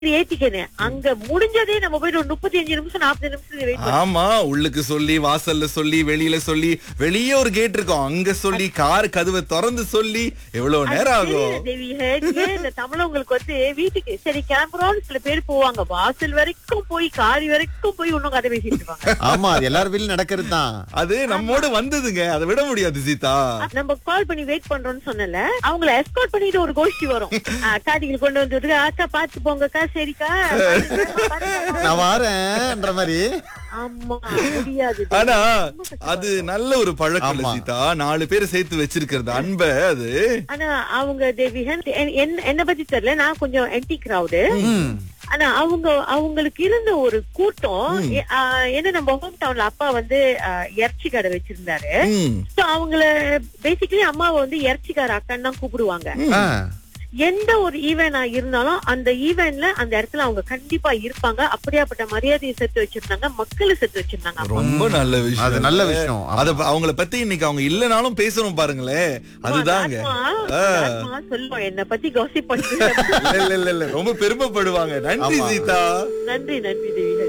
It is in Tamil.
ஏத்திக்கணும். அங்க முடிஞ்சதே நம்ம போயிட்டு ஒரு 35 நிமிஷம் 40 நிமிஷம் வெயிட் பண்ணி ஆமா, உள்ளுக்கு சொல்லி, வாசல்ல சொல்லி, வெளியில சொல்லி, வெளியே ஒரு கேட் இருக்கும் அங்க சொல்லி, கார் கதவை திறந்து சொல்லி எவ்வளவு நேரம் ஆகும். இந்த தமிழவங்களுக்கு வீட்டுக்கு சரி கிளம்புறோம்னு சில பேர் போவாங்க, வாசல் வரைக்கும் போய் காரி வரைக்கும் போய் இன்னும் கதை பேசிட்டு இருப்பாங்க. ஆமா, அது எல்லார் வீட்லயும் நடக்கிறது தான். அது நம்மோட வந்ததுங்க, அதை விட முடியாது சீதா. நம்ம கால் பண்ணி வெயிட் பண்றோம்னு சொன்னல, அவங்கள எஸ்கார்ட் பண்ணிட்டு ஒரு கோஷ்டி வரும். காட்டிகள் கொண்டு வந்து அக்கா பாத்து போங்கக்கா, சரிக்கா நான் வாரேன்ற மாதிரி. ஆமா, முடியாது. ஆனா அது நல்ல ஒரு பழக்கம் இல்ல சீதா, 4 பேரை சேர்த்து வச்சிருக்கிறது அன்ப. அது ஆனா அவங்க தேவிகன் என்ன பத்தி தெரியல, நான் கொஞ்சம் என்டி கிரவுடு. ஆனா அவங்களுக்கு இருந்த ஒரு கூட்டம் என்ன, நம்ம ஹோம் டவுன்ல அப்பா இறைச்சி கடை வச்சிருந்தாரு. சோ அவங்கள பேசிக்கலி அம்மாவை இறைச்சிக்கார அக்கான்னு தான் கூப்பிடுவாங்க. எந்த ஒரு ஈவென்ட் இருந்தாலும் அந்த ஈவென்ட்ல அந்த இடத்துல அவங்க கண்டிப்பா இருப்பாங்க. அப்படியாப்பட்ட மரியாதையை சேர்த்து வச்சிருந்தாங்க, மக்களை சேர்த்து வச்சிருந்தாங்க. ரொம்ப நல்ல விஷயம், அது நல்ல விஷயம். அத அவங்கள பத்தி இன்னைக்கு அவங்க இல்லனாலும் பேசணும் பாருங்களேன். அதுதாங்க சொல்லுவோம், என்ன பத்தி காசிப் பண்ணி இல்ல ரொம்ப பெருமைப்படுவாங்க. நன்றி சீதா. நன்றி தேவி.